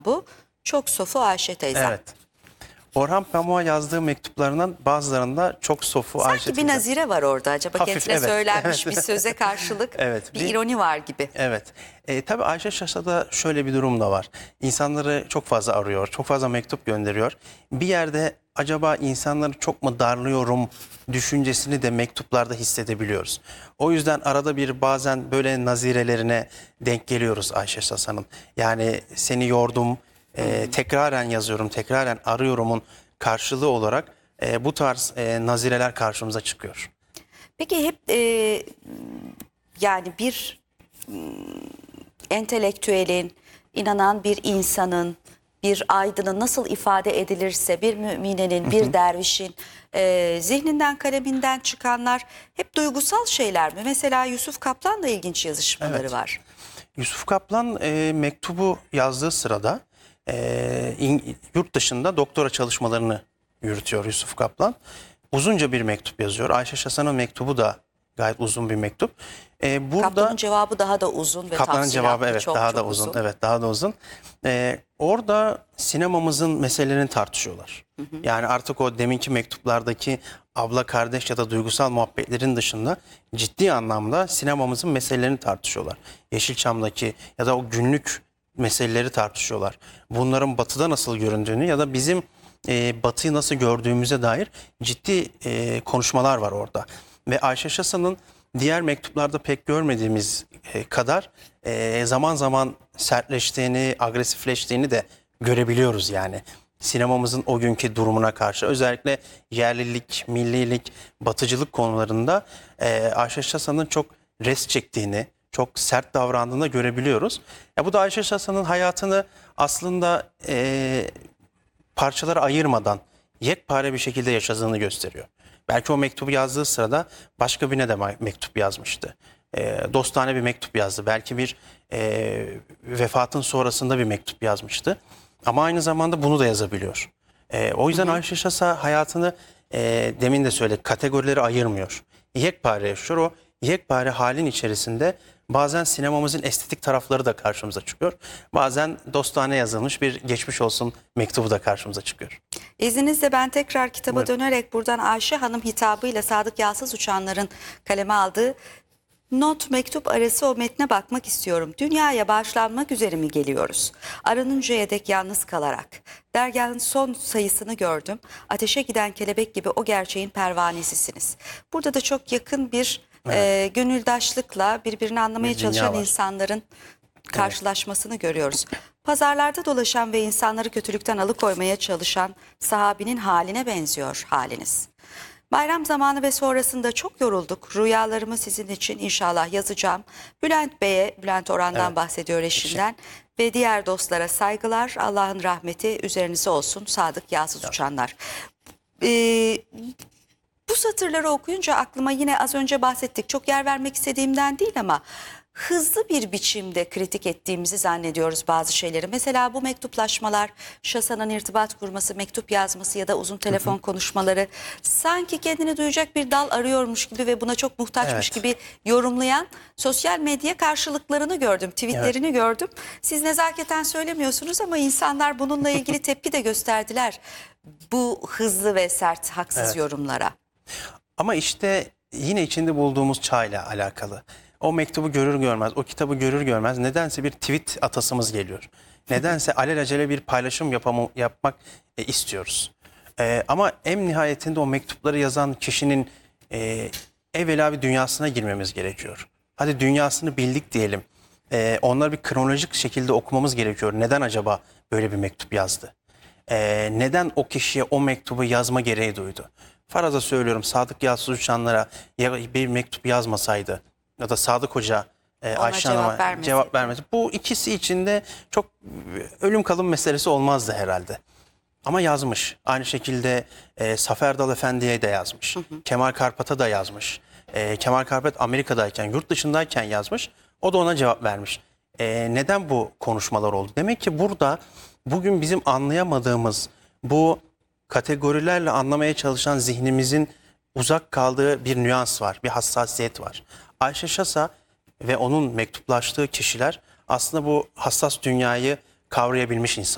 bu. Çok sofu Ayşe teyzem. Evet. Orhan Pamuk'a yazdığı mektuplarından bazılarında çok sofu Ayşe Sanki bir teyzem. nazire var orada acaba Hafif, kendisine evet. söylenmiş Evet. bir söze karşılık Evet, bir ironi var gibi. Evet. Tabii Ayşe Şaşa'da şöyle bir durum da var. İnsanları çok fazla arıyor, çok fazla mektup gönderiyor. Bir yerde acaba insanları çok mu darlıyorum düşüncesini de mektuplarda hissedebiliyoruz. O yüzden arada bir bazen böyle nazirelerine denk geliyoruz Ayşe Şaşa'nın. Yani seni yordum, tekraren yazıyorum, tekraren arıyorumun karşılığı olarak bu tarz nazireler karşımıza çıkıyor. Peki hep yani bir entelektüelin, inanan bir insanın, bir aydının nasıl ifade edilirse, bir müminenin, bir dervişin zihninden, kaleminden çıkanlar hep duygusal şeyler mi? Mesela Yusuf Kaplan'la ilginç yazışmaları Evet. var. Yusuf Kaplan mektubu yazdığı sırada yurt dışında doktora çalışmalarını yürütüyor Yusuf Kaplan. Uzunca bir mektup yazıyor. Ayşe Şaşa'nın mektubu da gayet uzun bir mektup. Kaplan'ın cevabı daha da uzun ve Kaplan'ın cevabı tafsilatlı, evet çok daha da çok uzun. Evet daha da uzun. Orada sinemamızın meselelerini tartışıyorlar. Yani artık o deminki mektuplardaki abla kardeş ya da duygusal muhabbetlerin dışında ciddi anlamda sinemamızın meselelerini tartışıyorlar. Yeşilçam'daki ya da o günlük meseleleri tartışıyorlar. Bunların batıda nasıl göründüğünü ya da bizim batıyı nasıl gördüğümüze dair ciddi konuşmalar var orada. Ve Ayşe Şasa'nın diğer mektuplarda pek görmediğimiz kadar zaman zaman sertleştiğini, agresifleştiğini de görebiliyoruz yani. Sinemamızın o günkü durumuna karşı özellikle yerlilik, millilik, batıcılık konularında Ayşe Şasan'ın çok res çektiğini, çok sert davrandığını da görebiliyoruz. Ya bu da Ayşe Şasan'ın hayatını aslında parçalara ayırmadan yekpare bir şekilde yaşadığını gösteriyor. Belki o mektubu yazdığı sırada başka birine de mektup yazmıştı. Dostane bir mektup yazdı. Belki bir vefatın sonrasında bir mektup yazmıştı. Ama aynı zamanda bunu da yazabiliyor. O yüzden Ayşe Şasa hayatını demin de söyledik kategorileri ayırmıyor. Yekpare yaşıyor. O yekpare halin içerisinde bazen sinemamızın estetik tarafları da karşımıza çıkıyor. Bazen dostane yazılmış bir geçmiş olsun mektubu da karşımıza çıkıyor. İzninizle ben tekrar kitaba Buyurun. dönerek buradan Ayşe Hanım hitabıyla Sadık Yalsız Uçanlar'ın kaleme aldığı not mektup arası o metne bakmak istiyorum. Dünyaya bağışlanmak üzere mi geliyoruz? Aranıncaya dek yalnız kalarak. Dergahın son sayısını gördüm. Ateşe giden kelebek gibi o gerçeğin pervanesisiniz. Burada da çok yakın bir gönüldaşlıkla birbirini anlamaya Bir dünya çalışan var. insanların karşılaşmasını görüyoruz. Pazarlarda dolaşan ve insanları kötülükten alıkoymaya çalışan sahabinin haline benziyor haliniz. Bayram zamanı ve sonrasında çok yorulduk. Rüyalarımı sizin için inşallah yazacağım. Bülent Bey'e, Bülent Orhan'dan Evet. bahsediyor eşinden. Ve diğer dostlara saygılar. Allah'ın rahmeti üzerinize olsun. Sadık Yalsız Uçanlar. Bu satırları okuyunca aklıma yine az önce bahsettik. Çok yer vermek istediğimden değil ama hızlı bir biçimde kritik ettiğimizi zannediyoruz bazı şeyleri. Mesela bu mektuplaşmalar, Şasa'nın irtibat kurması, mektup yazması ya da uzun telefon konuşmaları sanki kendini duyacak bir dal arıyormuş gibi ve buna çok muhtaçmış Evet. gibi yorumlayan sosyal medya karşılıklarını gördüm, tweetlerini gördüm. Siz nezaketen söylemiyorsunuz ama insanlar bununla ilgili tepki de gösterdiler. Bu hızlı ve sert, haksız yorumlara. Ama işte yine içinde bulduğumuz çağla alakalı. O mektubu görür görmez, o kitabı görür görmez nedense bir tweet atasımız geliyor. Nedense alelacele bir paylaşım yapmak istiyoruz. Ama en nihayetinde o mektupları yazan kişinin evvela bir dünyasına girmemiz gerekiyor. Hadi dünyasını bildik diyelim. Onları bir kronolojik şekilde okumamız gerekiyor. Neden acaba böyle bir mektup yazdı? Neden o kişiye o mektubu yazma gereği duydu? Faraza söylüyorum Sadık Yalçız Uçanlar'a bir mektup yazmasaydı ya da Sadık Hoca Ayşe Hanım'a cevap vermedi. Bu ikisi için de çok ölüm kalım meselesi olmazdı herhalde. Ama yazmış. Aynı şekilde Zafer Erdal Efendi'ye de yazmış. Kemal Karpat'a da yazmış. Kemal Karpat Amerika'dayken, yurt dışındayken yazmış. O da ona cevap vermiş. Neden bu konuşmalar oldu? Demek ki burada bugün bizim anlayamadığımız bu kategorilerle anlamaya çalışan zihnimizin uzak kaldığı bir nüans var, bir hassasiyet var. Ayşe Şasa ve onun mektuplaştığı kişiler aslında bu hassas dünyayı kavrayabilmiş insan.